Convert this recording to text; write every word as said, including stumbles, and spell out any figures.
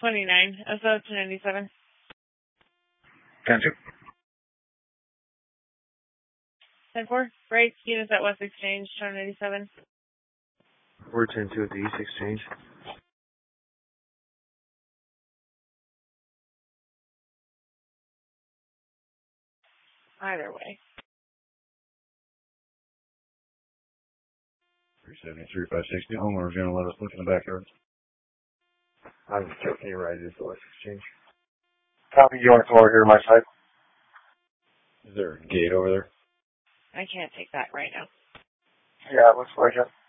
twenty-nine, S O two ninety-seven. ten two. ten four, right, units at West Exchange, two ninety-seven. We're ten two at the East Exchange. Either way. three seventy-three, five sixty, homeowner's going to let us look in the backyard. I'm joking, you're right, it's the West Exchange. Copy, you want to come over here to my side? Is there a gate over there? I can't take that right now. Yeah, it looks like it.